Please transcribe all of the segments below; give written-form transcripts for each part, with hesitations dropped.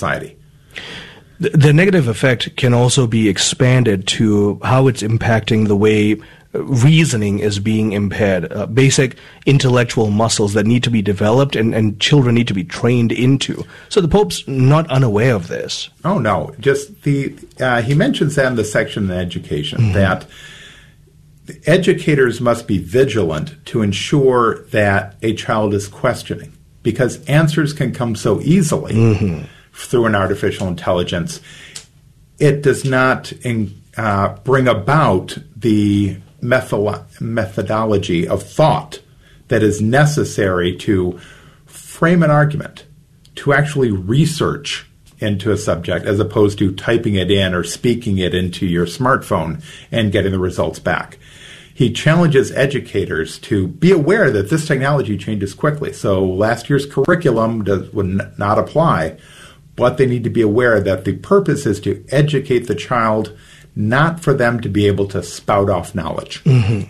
society. The negative effect can also be expanded to how it's impacting the way reasoning is being impaired. Basic intellectual muscles that need to be developed and children need to be trained into. So the Pope's not unaware of this. Oh, no. Just he mentions that in the section on education, that educators must be vigilant to ensure that a child is questioning, because answers can come so easily through an artificial intelligence. It does not bring about the methodology of thought that is necessary to frame an argument, to actually research into a subject, as opposed to typing it in or speaking it into your smartphone and getting the results back. He challenges educators to be aware that this technology changes quickly. So last year's curriculum would not apply, but they need to be aware that the purpose is to educate the child, not for them to be able to spout off knowledge.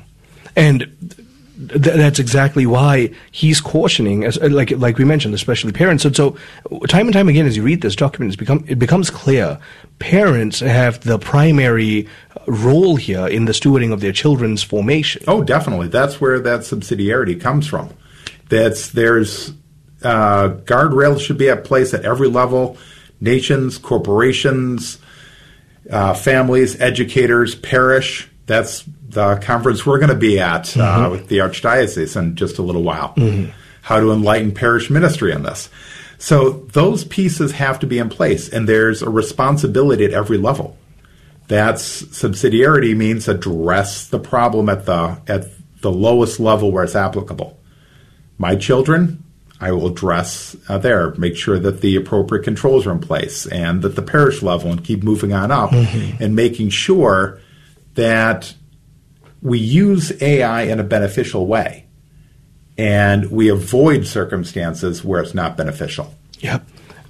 And that's exactly why he's cautioning, as like we mentioned, especially parents. And so time and time again, as you read this document, it becomes clear parents have the primary role here in the stewarding of their children's formation. Oh, definitely. That's where that subsidiarity comes from. There's guardrails should be at place at every level: nations, corporations, families, educators, parish. That's the conference we're going to be at with the Archdiocese in just a little while. How to enlighten parish ministry in this. So those pieces have to be in place, and there's a responsibility at every level. That's subsidiarity means address the problem at the lowest level where it's applicable. My children, I will address there, make sure that the appropriate controls are in place, and at the parish level, and keep moving on up, and making sure that we use AI in a beneficial way, and we avoid circumstances where it's not beneficial. Yep.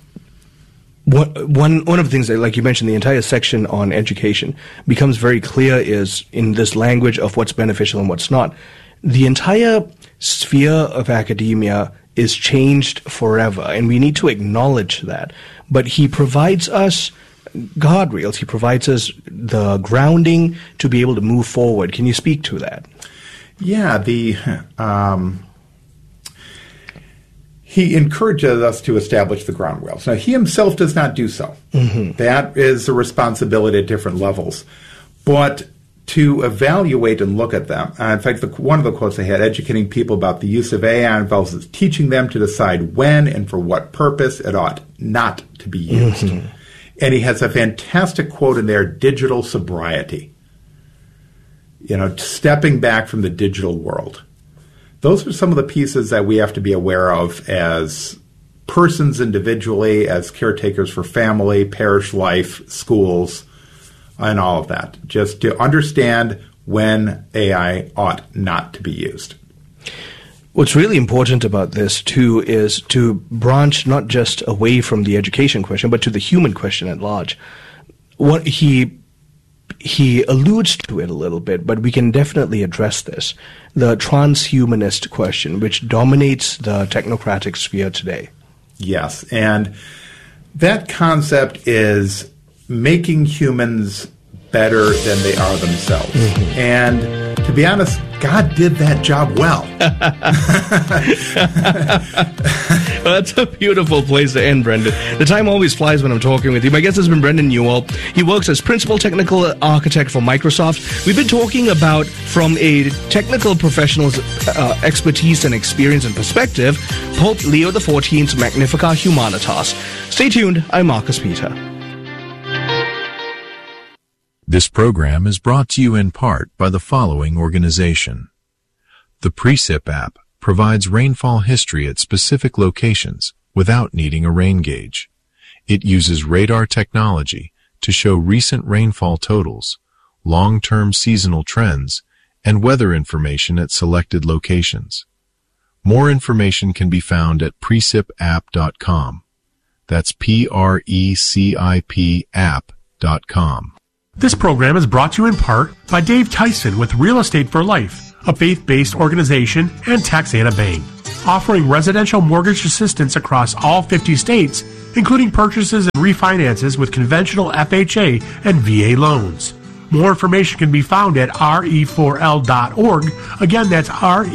One of the things that, like you mentioned, the entire section on education becomes very clear is in this language of what's beneficial and what's not. The entire sphere of academia is changed forever, and we need to acknowledge that. But he provides us guardrails. He provides us the grounding to be able to move forward. Can you speak to that? Yeah, he encourages us to establish the ground rules. Now, he himself does not do so. That is a responsibility at different levels. But to evaluate and look at them, in fact, one of the quotes I had, educating people about the use of AI involves teaching them to decide when and for what purpose it ought not to be used. And he has a fantastic quote in there, digital sobriety. Stepping back from the digital world. Those are some of the pieces that we have to be aware of as persons individually, as caretakers for family, parish life, schools, and all of that. Just to understand when AI ought not to be used. What's really important about this, too, is to branch not just away from the education question, but to the human question at large. What he alludes to it a little bit, but we can definitely address this. The transhumanist question, which dominates the technocratic sphere today. Yes, and that concept is making humans better than they are themselves. And to be honest, God did that job well. Well, that's a beautiful place to end, Brendan. The time always flies when I'm talking with you. My guest has been Brendan Newell. He works as Principal Technical Architect for Microsoft. We've been talking about, from a technical professional's expertise and experience and perspective, Pope Leo XIV's Magnificat Humanitas. Stay tuned. I'm Marcus Peter. This program is brought to you in part by the following organization. The Precip app provides rainfall history at specific locations without needing a rain gauge. It uses radar technology to show recent rainfall totals, long-term seasonal trends, and weather information at selected locations. More information can be found at precipapp.com. That's PRECIP app.com. This program is brought to you in part by Dave Tyson with Real Estate for Life, a faith-based organization, and Taxana Bank. offering residential mortgage assistance across all 50 states, including purchases and refinances with conventional FHA and VA loans. More information can be found at re4l.org. Again, that's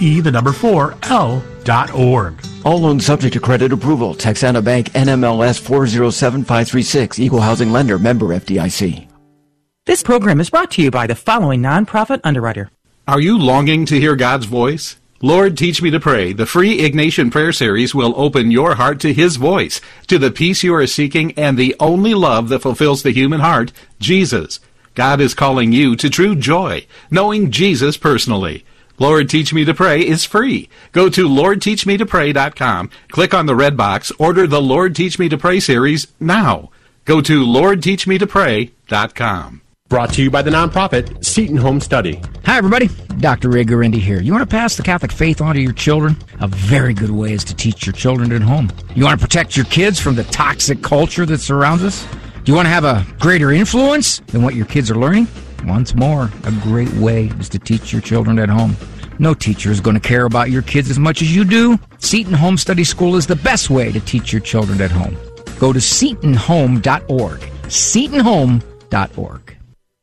re4l.org. All loans subject to credit approval. Texana Bank, NMLS 407536. Equal housing lender. Member FDIC. This program is brought to you by the following nonprofit underwriter. Are you longing to hear God's voice? Lord, Teach Me to Pray, the free Ignatian Prayer Series will open your heart to His voice, to the peace you are seeking, and the only love that fulfills the human heart, Jesus. God is calling you to true joy, knowing Jesus personally. Lord, Teach Me to Pray is free. Go to LordTeachMeToPray.com, click on the red box, order the Lord Teach Me to Pray series now. Go to LordTeachMeToPray.com. Brought to you by the nonprofit Seton Home Study. Hi, everybody. Dr. Ray Guarendi here. You want to pass the Catholic faith on to your children? A very good way is to teach your children at home. You want to protect your kids from the toxic culture that surrounds us? Do you want to have a greater influence than what your kids are learning? Once more, a great way is to teach your children at home. No teacher is going to care about your kids as much as you do. Seton Home Study School is the best way to teach your children at home. Go to SetonHome.org. SetonHome.org.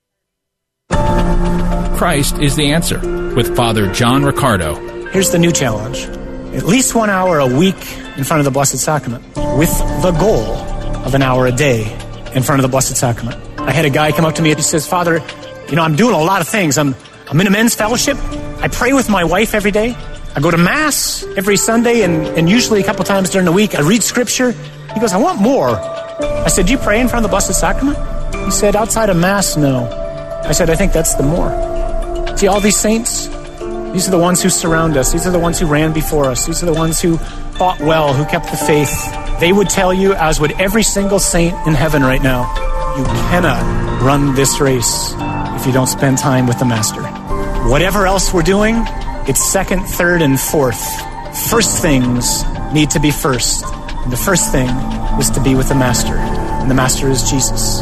Christ is the answer with Father John Riccardo. Here's the new challenge. At least 1 hour a week in front of the Blessed Sacrament, with the goal of an hour a day in front of the Blessed Sacrament. I had a guy come up to me and he says, Father, I'm doing a lot of things. I'm in a men's fellowship. I pray with my wife every day. I go to Mass every Sunday and usually a couple times during the week. I read Scripture. He goes, I want more. I said, do you pray in front of the Blessed Sacrament? He said, outside of Mass, no. I said, I think that's the more. See, all these saints, these are the ones who surround us. These are the ones who ran before us. These are the ones who fought well, who kept the faith. They would tell you, as would every single saint in heaven right now, you cannot run this race if you don't spend time with the Master. Whatever else we're doing, it's second, third, and fourth. First things need to be first. And the first thing is to be with the Master. And the Master is Jesus.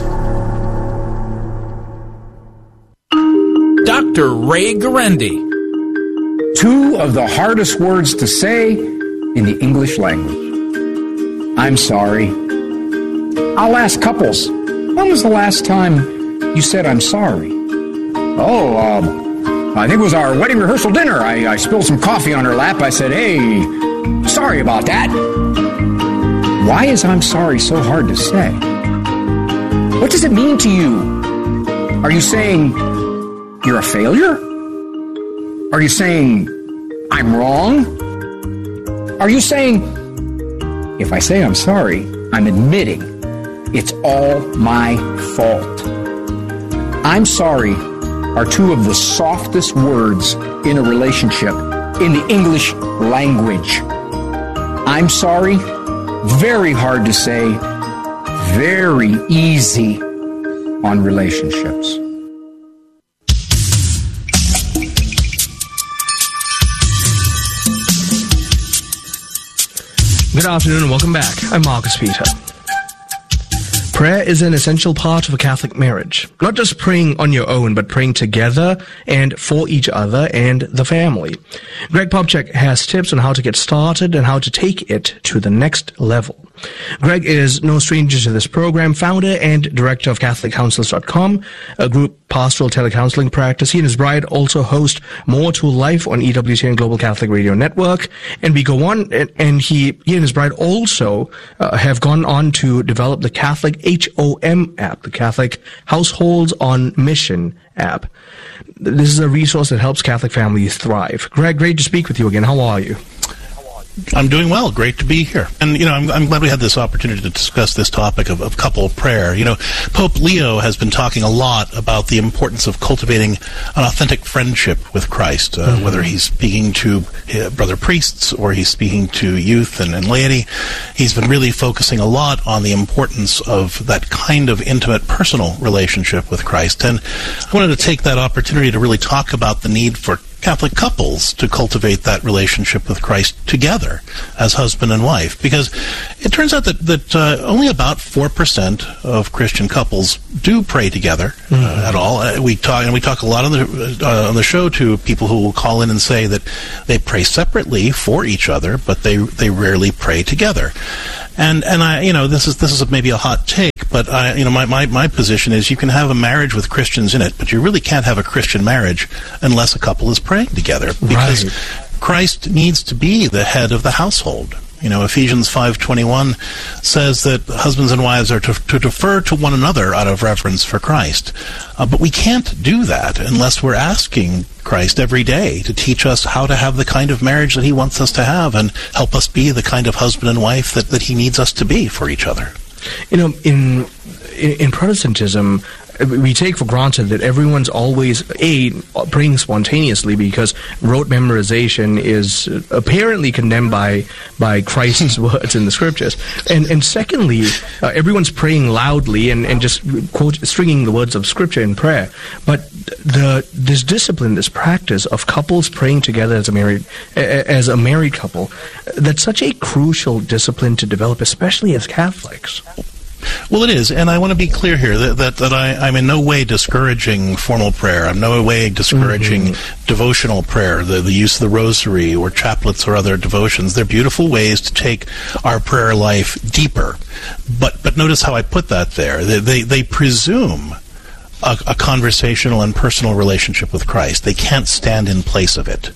Dr. Ray Guarendi. Two of the hardest words to say in the English language. I'm sorry. I'll ask couples, when was the last time you said I'm sorry? I think it was our wedding rehearsal dinner. I spilled some coffee on her lap. I said, hey, sorry about that. Why is I'm sorry so hard to say? What does it mean to you? Are you saying you're a failure? Are you saying I'm wrong? Are you saying, if I say I'm sorry, I'm admitting it's all my fault? I'm sorry are two of the softest words in a relationship in the English language. I'm sorry, very hard to say, very easy on relationships. Good afternoon and welcome back. I'm Marcus Peter. Prayer is an essential part of a Catholic marriage. Not just praying on your own, but praying together and for each other and the family. Greg Popchak has tips on how to get started and how to take it to the next level. Greg is no stranger to this program, founder and director of CatholicCounsels.com, a group pastoral telecounseling practice. He and his bride also host More to Life on EWTN Global Catholic Radio Network. And we go on, and he and his bride also have gone on to develop the Catholic HOM app, the Catholic Households on Mission app. This is a resource that helps Catholic families thrive. Greg, great to speak with you again. How are you? I'm doing well. Great to be here. And, I'm glad we had this opportunity to discuss this topic of couple prayer. Pope Leo has been talking a lot about the importance of cultivating an authentic friendship with Christ, whether he's speaking to brother priests or he's speaking to youth and laity. He's been really focusing a lot on the importance of that kind of intimate personal relationship with Christ. And I wanted to take that opportunity to really talk about the need for Catholic couples to cultivate that relationship with Christ together as husband and wife, because it turns out that only about 4% of Christian couples do pray together at all. We talk a lot on the show to people who will call in and say that they pray separately for each other, but they rarely pray together. And I, this is maybe a hot take, but my position is you can have a marriage with Christians in it, but you really can't have a Christian marriage unless a couple is praying together, because Christ needs to be the head of the household. Ephesians 5:21 says that husbands and wives are to defer to one another out of reverence for Christ. But we can't do that unless we're asking Christ every day to teach us how to have the kind of marriage that he wants us to have and help us be the kind of husband and wife that he needs us to be for each other. In Protestantism, we take for granted that everyone's always praying spontaneously, because rote memorization is apparently condemned by Christ's words in the scriptures, and secondly, everyone's praying loudly and just stringing the words of scripture in prayer. But this discipline, this practice of couples praying together as a married couple, that's such a crucial discipline to develop, especially as Catholics. Well, it is, and I want to be clear here that I'm in no way discouraging formal prayer. I'm no way discouraging devotional prayer, the use of the rosary or chaplets or other devotions. They're beautiful ways to take our prayer life deeper. But notice how I put that there. They presume a conversational and personal relationship with Christ. They can't stand in place of it.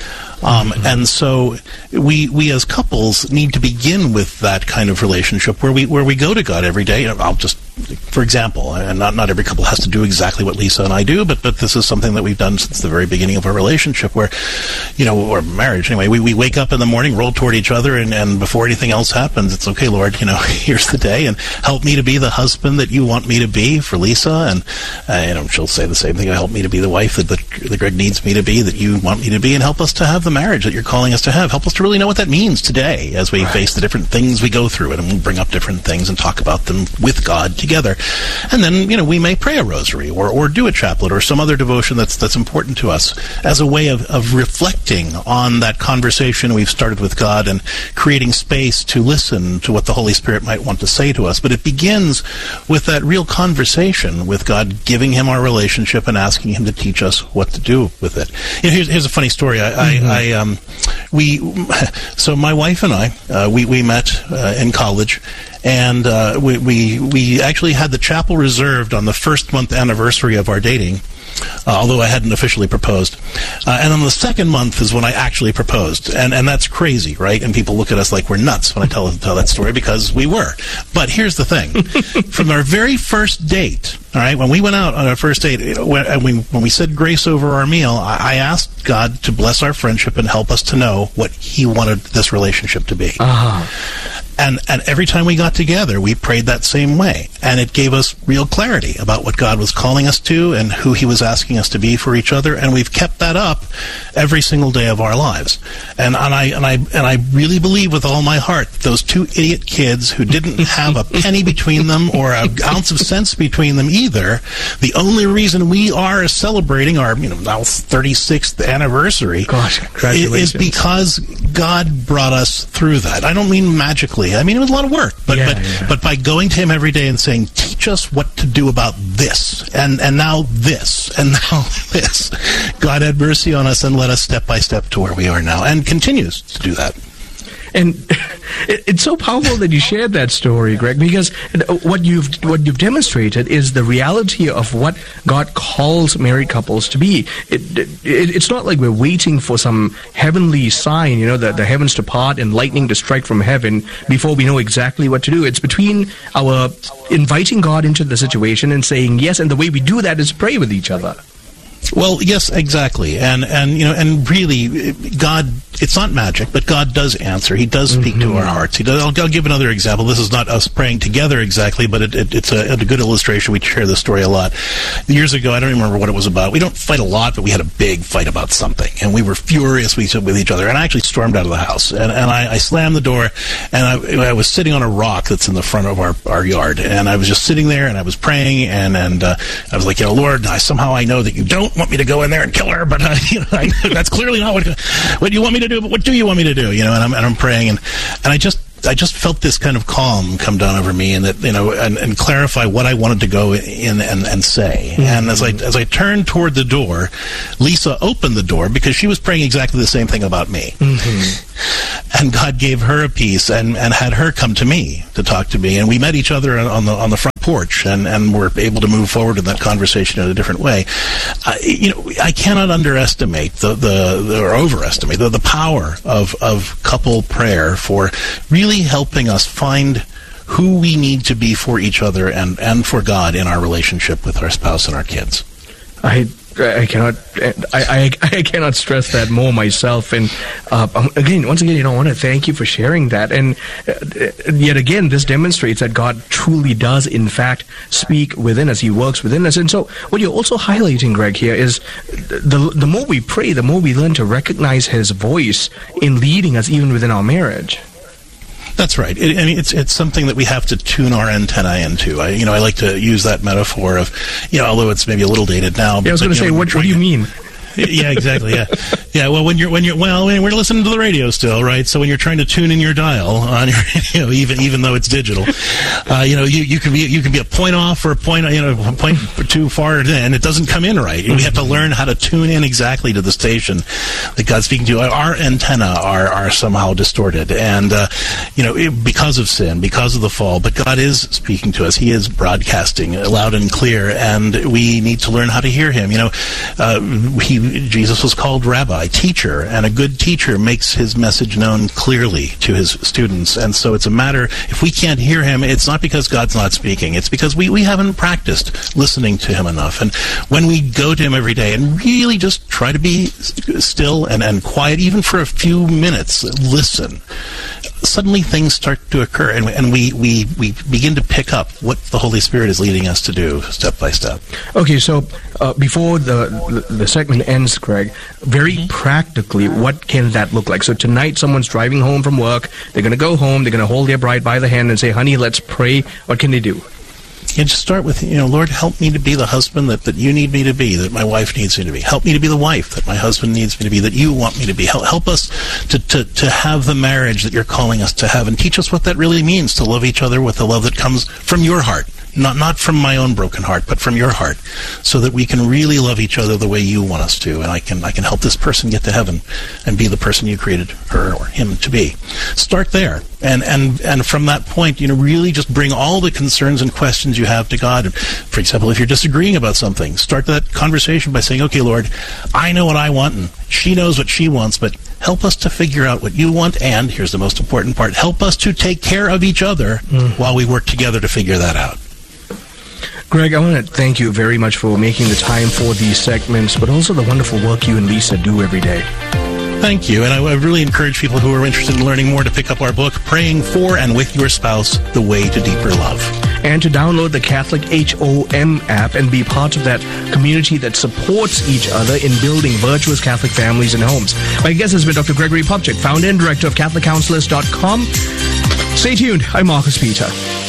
And so we as couples need to begin with that kind of relationship where we go to God every day. I'll just, for example, and not every couple has to do exactly what Lisa and I do, but this is something that we've done since the very beginning of our relationship, where, or marriage anyway, we wake up in the morning, roll toward each other, and before anything else happens, it's okay, Lord, here's the day, and help me to be the husband that you want me to be for Lisa, and she'll say the same thing, help me to be the wife that Greg needs me to be, that you want me to be, and help us to have the marriage that you're calling us to have. Help us to really know what that means today as we face the different things we go through, and we'll bring up different things and talk about them with God together. And then, we may pray a rosary or do a chaplet or some other devotion that's important to us as a way of reflecting on that conversation we've started with God and creating space to listen to what the Holy Spirit might want to say to us. But it begins with that real conversation with God, giving him our relationship and asking him to teach us what to do with it. Here's a funny story. So my wife and I, we met in college, and we actually had the chapel reserved on the first month anniversary of our dating, although I hadn't officially proposed. And on the second month is when I actually proposed. And that's crazy, right? And people look at us like we're nuts when I tell that story, because we were. But here's the thing. From our very first date, all right, when we went out on our first date, when we said grace over our meal, I asked God to bless our friendship and help us to know what he wanted this relationship to be. And every time we got together, we prayed that same way. And it gave us real clarity about what God was calling us to and who he was asking us to be for each other. And we've kept that up every single day of our lives. And I really believe with all my heart, those two idiot kids who didn't have a penny between them or an ounce of sense between them either, the only reason we are celebrating our now 36th anniversary is because God brought us through that. I don't mean magically. I mean, it was a lot of work, but by going to him every day and saying, teach us what to do about this, and now this, and now this, God had mercy on us and led us step by step to where we are now, and continues to do that. And it's so powerful that you shared that story, Greg, because what you've demonstrated is the reality of what God calls married couples to be. It's not like we're waiting for some heavenly sign, the heavens to part and lightning to strike from heaven before we know exactly what to do. It's between our inviting God into the situation and saying yes, and the way we do that is pray with each other. Well, yes, exactly. And really, God, it's not magic, but God does answer. He does speak to our hearts. I'll give another example. This is not us praying together exactly, but it's a good illustration. We share this story a lot. Years ago, I don't remember what it was about. We don't fight a lot, but we had a big fight about something, and we were furious with each other, and I actually stormed out of the house, and I slammed the door, and I was sitting on a rock that's in the front of our yard, and I was just sitting there, and I was praying, and I was like, Lord, somehow I know that you don't want want me to go in there and kill her, but that's clearly not what you want me to do. But what do you want me to do? And I'm praying, and I just felt this kind of calm come down over me, and that and clarify what I wanted to go in and say. Mm-hmm. And as I turned toward the door, Lisa opened the door because she was praying exactly the same thing about me. Mm-hmm. And God gave her a peace and had her come to me to talk to me, and we met each other on the front porch, and were able to move forward in that conversation in a different way. I cannot underestimate or overestimate the power of couple prayer for really helping us find who we need to be for each other and for God in our relationship with our spouse and our kids. I cannot stress that more myself. And once again, I want to thank you for sharing that. And yet again, this demonstrates that God truly does, in fact, speak within us. He works within us. And so what you're also highlighting, Greg, here is the more we pray, the more we learn to recognize His voice in leading us even within our marriage. That's right. It's something that we have to tune our antennae into. I like to use that metaphor of, although it's maybe a little dated now. I was going to say, what do you mean? Yeah, exactly. Yeah. Well, when we're listening to the radio still, right? So when you're trying to tune in your dial on your radio, even though it's digital, you can be a point off or a point too far in. It doesn't come in right. We have to learn how to tune in exactly to the station that God's speaking to. Our antenna are somehow distorted, and because of sin, because of the fall. But God is speaking to us. He is broadcasting loud and clear, and we need to learn how to hear Him. Jesus was called rabbi, teacher, and a good teacher makes his message known clearly to his students. And so it's a matter, if we can't hear Him, it's not because God's not speaking. It's because we haven't practiced listening to Him enough. And when we go to Him every day and really just try to be still and quiet, even for a few minutes, listen, suddenly things start to occur, and we begin to pick up what the Holy Spirit is leading us to do step by step. Okay, so before the segment ends, Greg, very practically, what can that look like? So tonight, someone's driving home from work. They're going to go home. They're going to hold their bride by the hand and say, "Honey, let's pray." What can they do? And just start with, Lord, help me to be the husband that you need me to be, that my wife needs me to be. Help me to be the wife that my husband needs me to be, that you want me to be. Help us to have the marriage that you're calling us to have, and teach us what that really means, to love each other with the love that comes from your heart. Not from my own broken heart, but from your heart, so that we can really love each other the way you want us to, and I can help this person get to heaven and be the person you created her or him to be. Start there, and from that point, really just bring all the concerns and questions you have to God. For example, if you're disagreeing about something, start that conversation by saying, "Okay, Lord, I know what I want, and she knows what she wants, but help us to figure out what you want, and here's the most important part, help us to take care of each other while we work together to figure that out." Greg, I want to thank you very much for making the time for these segments, but also the wonderful work you and Lisa do every day. Thank you, and I really encourage people who are interested in learning more to pick up our book, Praying for and with Your Spouse, The Way to Deeper Love. And to download the Catholic HOM app and be part of that community that supports each other in building virtuous Catholic families and homes. My guest has been Dr. Gregory Popcak, founder and director of CatholicCounselors.com. Stay tuned. I'm Marcus Peter.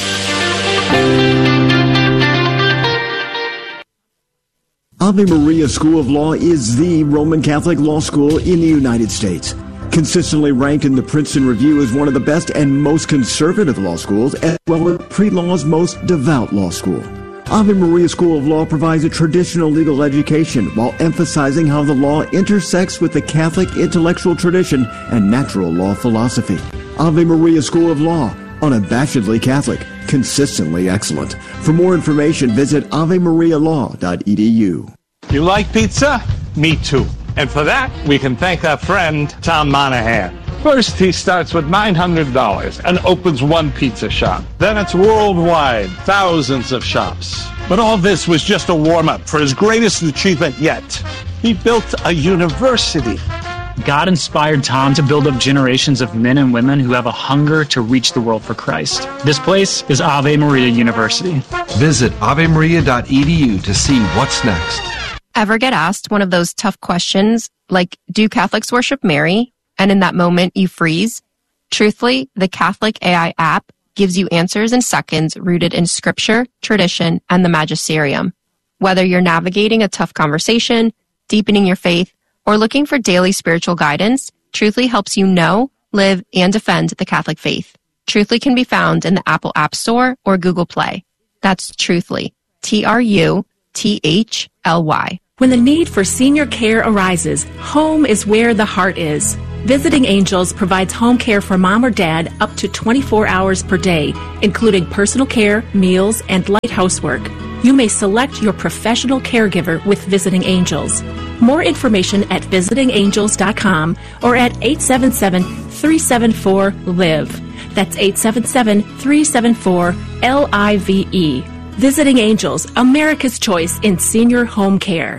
Ave Maria School of Law is the Roman Catholic law school in the United States. Consistently ranked in the Princeton Review as one of the best and most conservative law schools, as well as pre-law's most devout law school. Ave Maria School of Law provides a traditional legal education while emphasizing how the law intersects with the Catholic intellectual tradition and natural law philosophy. Ave Maria School of Law, unabashedly Catholic, consistently excellent. For more information, visit avemarialaw.edu. You like pizza? Me too. And for that, we can thank our friend, Tom Monahan. First, he starts with $900 and opens one pizza shop. Then it's worldwide, thousands of shops. But all this was just a warm-up for his greatest achievement yet. He built a university. God inspired Tom to build up generations of men and women who have a hunger to reach the world for Christ. This place is Ave Maria University. Visit avemaria.edu to see what's next. Ever get asked one of those tough questions, like, do Catholics worship Mary? And in that moment, you freeze? Truthfully, the Catholic AI app gives you answers in seconds rooted in scripture, tradition, and the magisterium. Whether you're navigating a tough conversation, deepening your faith, or looking for daily spiritual guidance, Truthly helps you know, live, and defend the Catholic faith. Truthly can be found in the Apple App Store or Google Play. That's Truthly. Truthly. When the need for senior care arises, home is where the heart is. Visiting Angels provides home care for mom or dad up to 24 hours per day, including personal care, meals, and light housework. You may select your professional caregiver with Visiting Angels. More information at visitingangels.com or at 877-374-LIVE. That's 877-374-LIVE. Visiting Angels, America's choice in senior home care.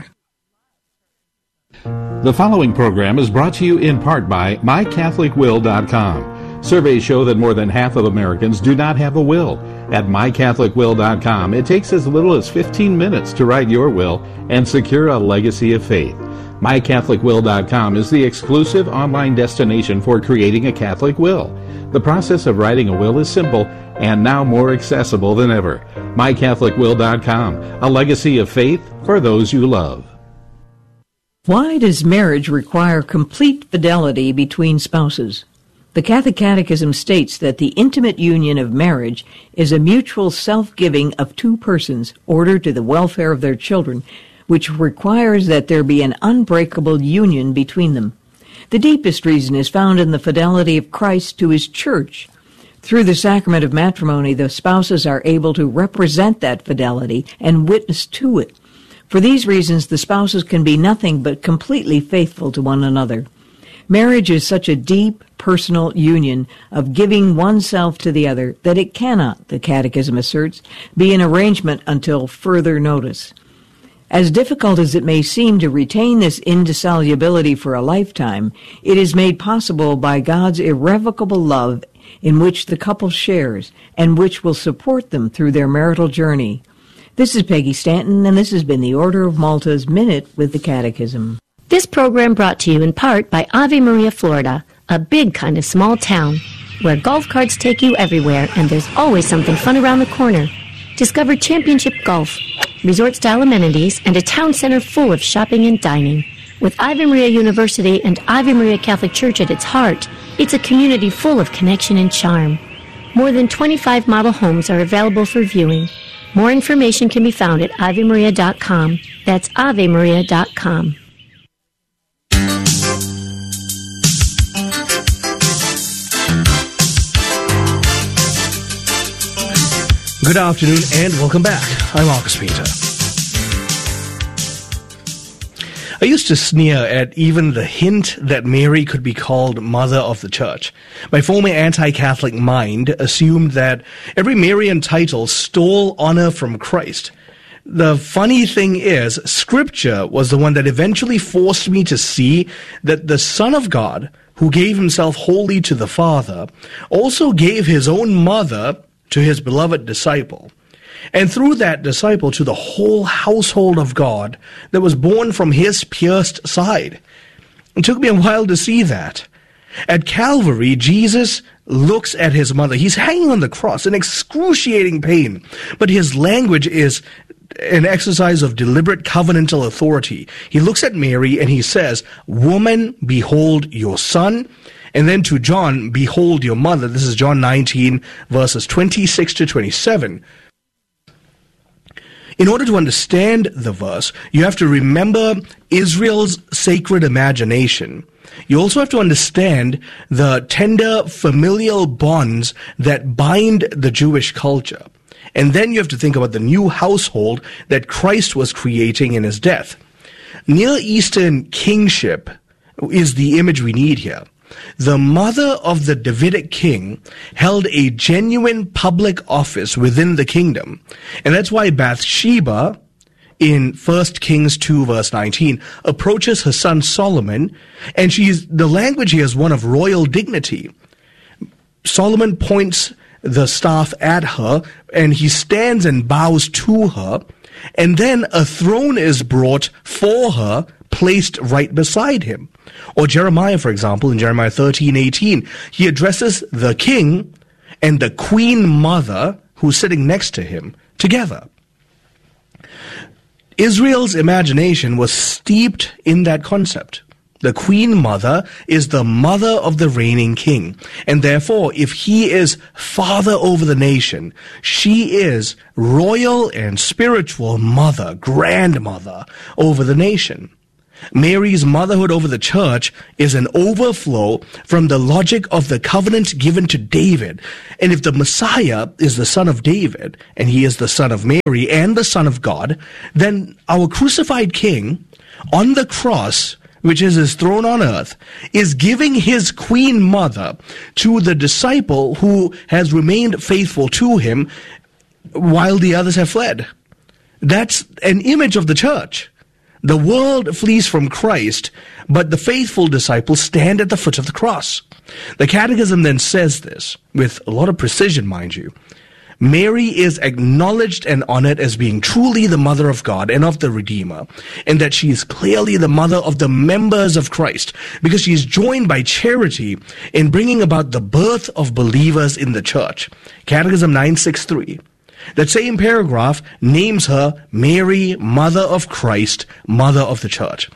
The following program is brought to you in part by MyCatholicWill.com. Surveys show that more than half of Americans do not have a will. At MyCatholicWill.com, it takes as little as 15 minutes to write your will and secure a legacy of faith. MyCatholicWill.com is the exclusive online destination for creating a Catholic will. The process of writing a will is simple and now more accessible than ever. MyCatholicWill.com, a legacy of faith for those you love. Why does marriage require complete fidelity between spouses? The Catholic Catechism states that the intimate union of marriage is a mutual self-giving of two persons ordered to the welfare of their children, which requires that there be an unbreakable union between them. The deepest reason is found in the fidelity of Christ to his church. Through the sacrament of matrimony, the spouses are able to represent that fidelity and witness to it. For these reasons, the spouses can be nothing but completely faithful to one another. Marriage is such a deep, personal union of giving oneself to the other that it cannot, the Catechism asserts, be an arrangement until further notice. As difficult as it may seem to retain this indissolubility for a lifetime, it is made possible by God's irrevocable love in which the couple shares and which will support them through their marital journey. This is Peggy Stanton, and this has been the Order of Malta's Minute with the Catechism. This program brought to you in part by Ave Maria, Florida, a big kind of small town where golf carts take you everywhere and there's always something fun around the corner. Discover championship golf, resort-style amenities, and a town center full of shopping and dining. With Ave Maria University and Ave Maria Catholic Church at its heart, it's a community full of connection and charm. More than 25 model homes are available for viewing. More information can be found at AveMaria.com. That's AveMaria.com. Good afternoon and welcome back. I'm Marcus Peter. I used to sneer at even the hint that Mary could be called Mother of the Church. My former anti-Catholic mind assumed that every Marian title stole honor from Christ. The funny thing is, Scripture was the one that eventually forced me to see that the Son of God, who gave himself wholly to the Father, also gave his own mother to his beloved disciple, and through that disciple to the whole household of God that was born from his pierced side. It took me a while to see that. At Calvary, Jesus looks at his mother. He's hanging on the cross in excruciating pain, but his language is an exercise of deliberate covenantal authority. He looks at Mary and he says, "Woman, behold your son." And then to John, "Behold your mother." This is John 19, verses 26 to 27. In order to understand the verse, you have to remember Israel's sacred imagination. You also have to understand the tender familial bonds that bind the Jewish culture. And then you have to think about the new household that Christ was creating in his death. Near Eastern kingship is the image we need here. The mother of the Davidic king held a genuine public office within the kingdom. And that's why Bathsheba, in 1 Kings 2 verse 19, approaches her son Solomon, and the language here is one of royal dignity. Solomon points the staff at her, and he stands and bows to her, and then a throne is brought for her, placed right beside him. Or Jeremiah, for example, in Jeremiah 13:18, he addresses the king and the queen mother who's sitting next to him together. Israel's imagination was steeped in that concept. The queen mother is the mother of the reigning king. And therefore, if he is father over the nation, she is royal and spiritual mother, grandmother over the nation. Mary's motherhood over the church is an overflow from the logic of the covenant given to David. And if the Messiah is the son of David, and he is the son of Mary and the son of God, then our crucified king on the cross, which is his throne on earth, is giving his queen mother to the disciple who has remained faithful to him while the others have fled. That's an image of the church. The world flees from Christ, but the faithful disciples stand at the foot of the cross. The Catechism then says this, with a lot of precision, mind you. Mary is acknowledged and honored as being truly the mother of God and of the Redeemer, and that she is clearly the mother of the members of Christ, because she is joined by charity in bringing about the birth of believers in the church. Catechism 963. That same paragraph names her Mary, Mother of Christ, Mother of the Church.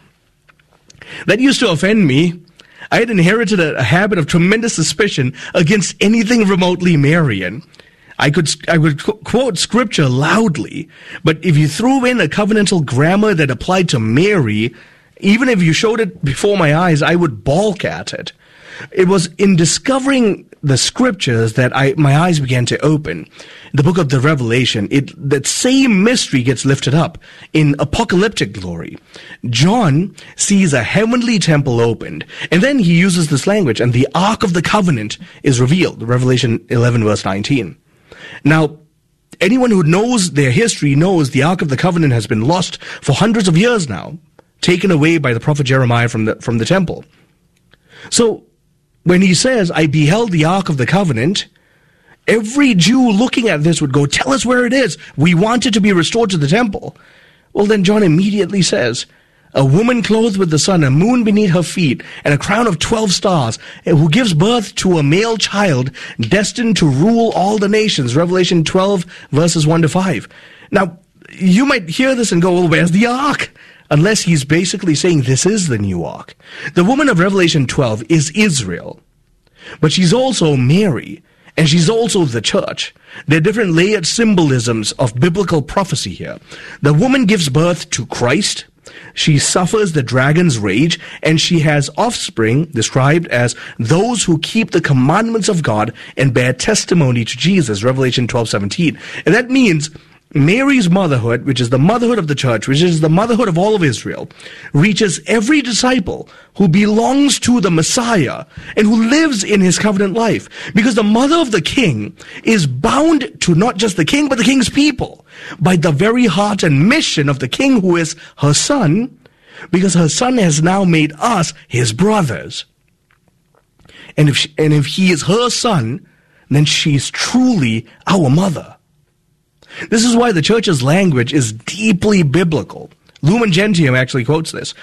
That used to offend me. I had inherited a habit of tremendous suspicion against anything remotely Marian. I would quote scripture loudly, but if you threw in a covenantal grammar that applied to Mary, even if you showed it before my eyes, I would balk at it. It was in discovering the scriptures that my eyes began to open. The book of the Revelation, that same mystery gets lifted up in apocalyptic glory. John sees a heavenly temple opened, and then he uses this language, and the Ark of the Covenant is revealed, Revelation 11 verse 19. Now, anyone who knows their history knows the Ark of the Covenant has been lost for hundreds of years now, taken away by the prophet Jeremiah from the temple. So, when he says, I beheld the Ark of the Covenant, every Jew looking at this would go, tell us where it is. We want it to be restored to the temple. Well, then John immediately says, a woman clothed with the sun, a moon beneath her feet, and a crown of 12 stars, who gives birth to a male child destined to rule all the nations. Revelation 12, verses 1 to 5. Now, you might hear this and go, well, where's the ark? Unless he's basically saying this is the new ark. The woman of Revelation 12 is Israel. But she's also Mary, and she's also the church. There are different layered symbolisms of biblical prophecy here. The woman gives birth to Christ. She suffers the dragon's rage, and she has offspring described as those who keep the commandments of God and bear testimony to Jesus, Revelation 12:17. And that means Mary's motherhood, which is the motherhood of the church, which is the motherhood of all of Israel, reaches every disciple who belongs to the Messiah and who lives in his covenant life. Because the mother of the king is bound to not just the king, but the king's people by the very heart and mission of the king who is her son, because her son has now made us his brothers. And if he is her son, then she's truly our mother. This is why the church's language is deeply biblical. Lumen Gentium actually quotes this.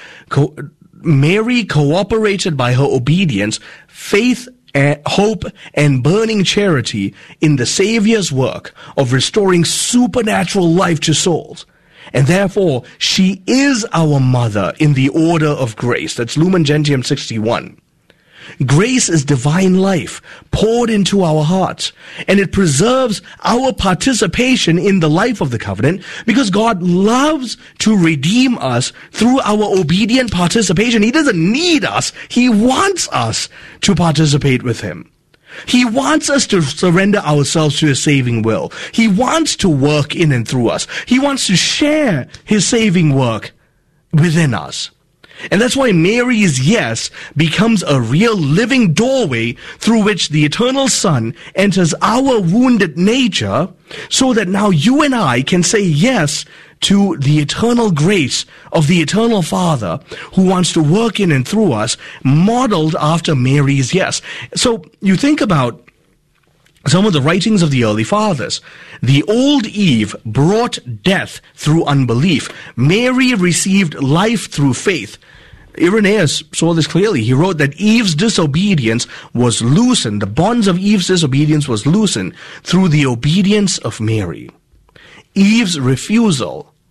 Mary cooperated by her obedience, faith, hope, and burning charity in the Savior's work of restoring supernatural life to souls. And therefore, she is our mother in the order of grace. That's Lumen Gentium 61. Grace is divine life poured into our hearts, and it preserves our participation in the life of the covenant because God loves to redeem us through our obedient participation. He doesn't need us. He wants us to participate with him. He wants us to surrender ourselves to his saving will. He wants to work in and through us. He wants to share his saving work within us. And that's why Mary's yes becomes a real living doorway through which the eternal Son enters our wounded nature, so that now you and I can say yes to the eternal grace of the eternal Father who wants to work in and through us, modeled after Mary's yes. So you think about some of the writings of the early fathers. The old Eve brought death through unbelief. Mary received life through faith. Irenaeus saw this clearly. He wrote that Eve's disobedience was loosened. The bonds of Eve's disobedience was loosened through the obedience of Mary. Eve's refusal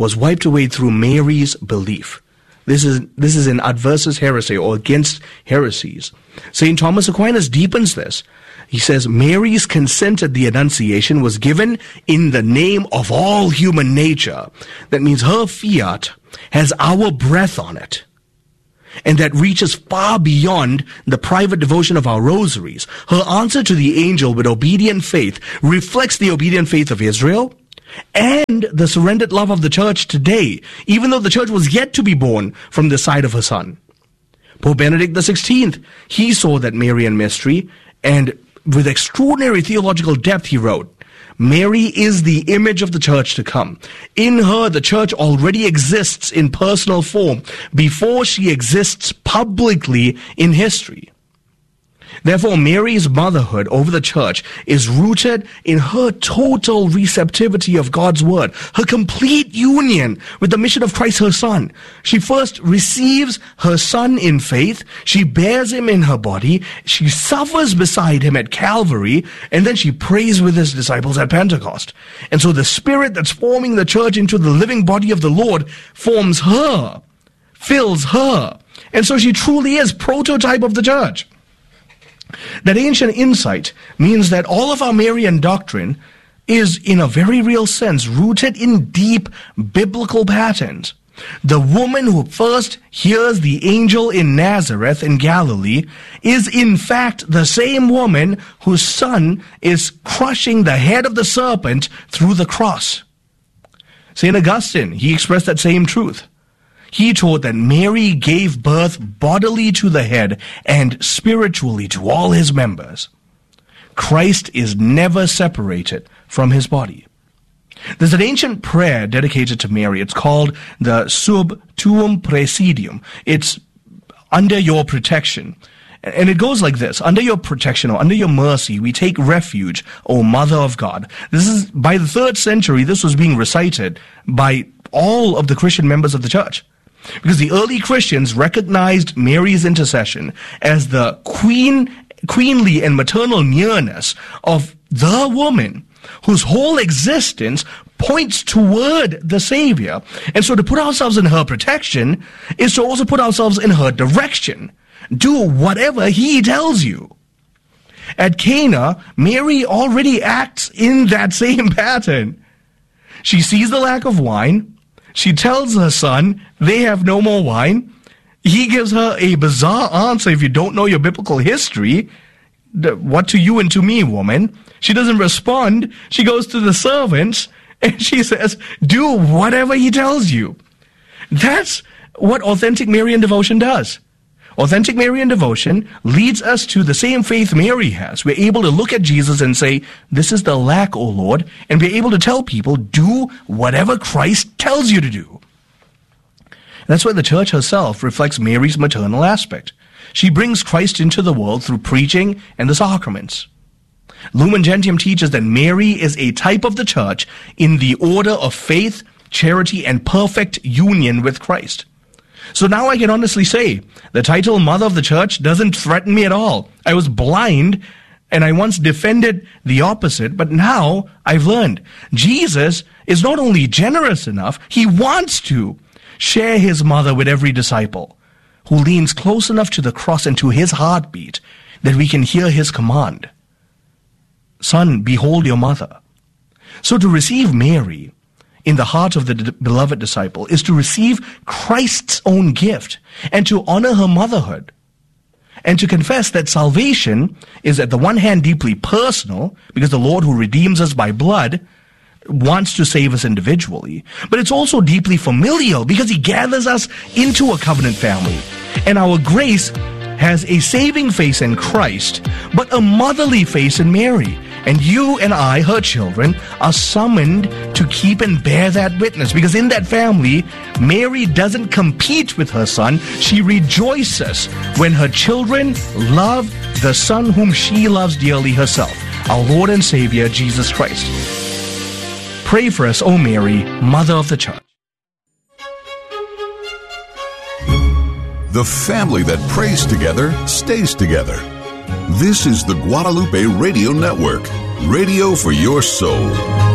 was wiped away through Mary's belief. This is an adversus heresy, or against heresies. St. Thomas Aquinas deepens this. He says, Mary's consent at the Annunciation was given in the name of all human nature. That means her fiat has our breath on it, and that reaches far beyond the private devotion of our rosaries. Her answer to the angel with obedient faith reflects the obedient faith of Israel and the surrendered love of the church today, even though the church was yet to be born from the side of her son. Pope Benedict XVI, he saw that Marian mystery, and with extraordinary theological depth he wrote, Mary is the image of the church to come. In her, the church already exists in personal form before she exists publicly in history. Therefore, Mary's motherhood over the church is rooted in her total receptivity of God's word, her complete union with the mission of Christ her Son. She first receives her Son in faith, she bears him in her body, she suffers beside him at Calvary, and then she prays with his disciples at Pentecost. And so the Spirit that's forming the church into the living body of the Lord forms her, fills her. And so she truly is prototype of the church. That ancient insight means that all of our Marian doctrine is, in a very real sense, rooted in deep biblical patterns. The woman who first hears the angel in Nazareth in Galilee is in fact the same woman whose son is crushing the head of the serpent through the cross. St. Augustine, he expressed that same truth. He taught that Mary gave birth bodily to the head and spiritually to all his members. Christ is never separated from his body. There's an ancient prayer dedicated to Mary. It's called the Sub Tuum Praesidium. It's under your protection. And it goes like this: under your protection, or under your mercy, we take refuge, O Mother of God. This is, by the 3rd century, this was being recited by all of the Christian members of the church. Because the early Christians recognized Mary's intercession as the queenly and maternal nearness of the woman whose whole existence points toward the Savior. And so to put ourselves in her protection is to also put ourselves in her direction. Do whatever he tells you. At Cana, Mary already acts in that same pattern. She sees the lack of wine. She tells her son they have no more wine. He gives her a bizarre answer. If you don't know your biblical history, what to you and to me, woman? She doesn't respond. She goes to the servants and she says, do whatever he tells you. That's what authentic Marian devotion does. Authentic Marian devotion leads us to the same faith Mary has. We're able to look at Jesus and say, this is the lack, O Lord, and we're able to tell people, do whatever Christ tells you to do. That's why the church herself reflects Mary's maternal aspect. She brings Christ into the world through preaching and the sacraments. Lumen Gentium teaches that Mary is a type of the church in the order of faith, charity, and perfect union with Christ. So now I can honestly say, the title Mother of the Church doesn't threaten me at all. I was blind, and I once defended the opposite, but now I've learned. Jesus is not only generous enough, he wants to share his mother with every disciple who leans close enough to the cross and to his heartbeat that we can hear his command. Son, behold your mother. So to receive Mary in the heart of the beloved disciple is to receive Christ's own gift and to honor her motherhood and to confess that salvation is, at the one hand, deeply personal, because the Lord who redeems us by blood wants to save us individually, but it's also deeply familial because he gathers us into a covenant family. And our grace has a saving face in Christ, but a motherly face in Mary. And you and I, her children, are summoned to keep and bear that witness. Because in that family, Mary doesn't compete with her son. She rejoices when her children love the Son whom she loves dearly herself, our Lord and Savior, Jesus Christ. Pray for us, O Mary, Mother of the Church. The family that prays together stays together. This is the Guadalupe Radio Network, radio for your soul.